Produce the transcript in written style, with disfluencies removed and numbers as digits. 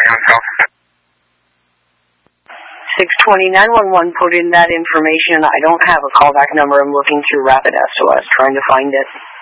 620-911 put in that information. I don't have a callback number. I'm looking through Rapid SOS trying to find it.